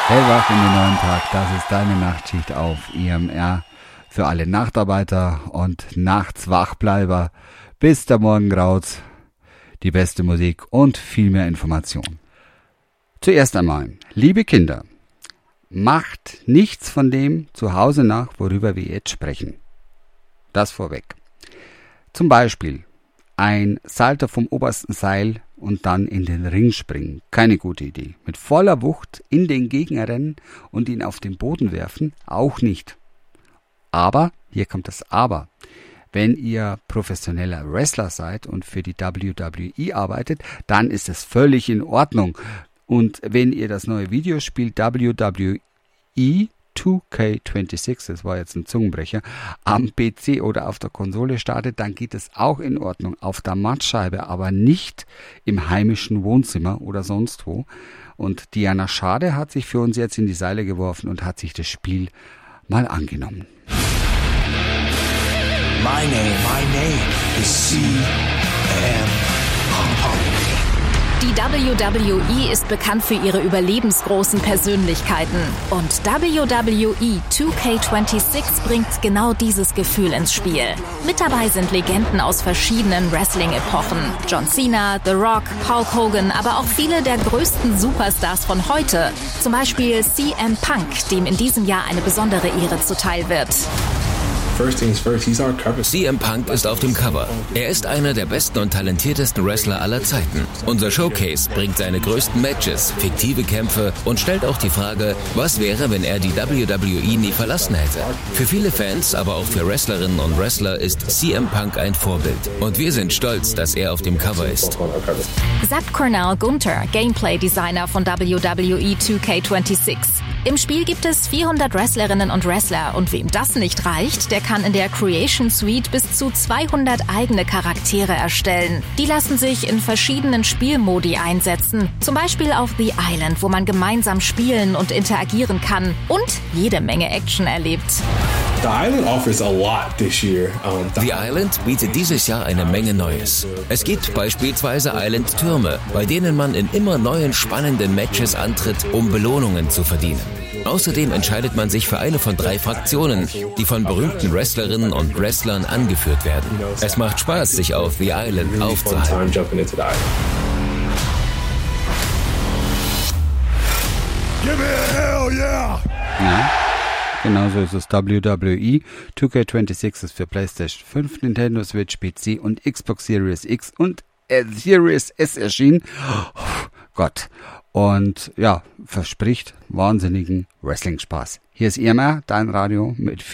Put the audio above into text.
Hellwach in den neuen Tag, das ist deine Nachtschicht auf IMR für alle Nachtarbeiter und Nachtswachbleiber. Bis der Morgen graut, die beste Musik und viel mehr Information. Zuerst einmal, liebe Kinder, macht nichts von dem zu Hause nach, worüber wir jetzt sprechen. Das vorweg. Zum Beispiel ein Salto vom obersten Seil und dann in den Ring springen. Keine gute Idee. Mit voller Wucht in den Gegner rennen und ihn auf den Boden werfen, auch nicht. Aber, hier kommt das Aber, wenn ihr professioneller Wrestler seid und für die WWE arbeitet, dann ist es völlig in Ordnung. Und wenn ihr das neue Videospiel WWE 2K26, das war jetzt ein Zungenbrecher, am PC oder auf der Konsole startet, dann geht es auch in Ordnung. Auf der Mattscheibe, aber nicht im heimischen Wohnzimmer oder sonst wo. Und Diana Schade hat sich für uns jetzt in die Seile geworfen und hat sich das Spiel mal angenommen. My name is CM Punk. Die WWE ist bekannt für ihre überlebensgroßen Persönlichkeiten. Und WWE 2K26 bringt genau dieses Gefühl ins Spiel. Mit dabei sind Legenden aus verschiedenen Wrestling-Epochen. John Cena, The Rock, Hulk Hogan, aber auch viele der größten Superstars von heute. Zum Beispiel CM Punk, dem in diesem Jahr eine besondere Ehre zuteil wird. CM Punk ist auf dem Cover. Er ist einer der besten und talentiertesten Wrestler aller Zeiten. Unser Showcase bringt seine größten Matches, fiktive Kämpfe und stellt auch die Frage, was wäre, wenn er die WWE nie verlassen hätte. Für viele Fans, aber auch für Wrestlerinnen und Wrestler ist CM Punk ein Vorbild. Und wir sind stolz, dass er auf dem Cover ist. Sagt Cornell Gunther, Gameplay-Designer von WWE 2K26. Im Spiel gibt es 400 Wrestlerinnen und Wrestler und wem das nicht reicht, der kann in der Creation Suite bis zu 200 eigene Charaktere erstellen. Die lassen sich in verschiedenen Spielmodi einsetzen, zum Beispiel auf The Island, wo man gemeinsam spielen und interagieren kann und jede Menge Action erlebt. The Island offers a lot this year. The Island bietet dieses Jahr eine Menge Neues. Es gibt beispielsweise Island-Türme, bei denen man in immer neuen spannenden Matches antritt, um Belohnungen zu verdienen. Außerdem entscheidet man sich für eine von 3 Fraktionen, die von berühmten Wrestlerinnen und Wrestlern angeführt werden. Es macht Spaß, sich auf The Island aufzuhalten. Give me a hell yeah! Ja, genauso ist es. WWE 2K26 ist für PlayStation 5, Nintendo Switch, PC und Xbox Series X und Series S erschienen. Oh Gott. Und ja, verspricht wahnsinnigen Wrestling-Spaß. Hier ist IMR, dein Radio mit viel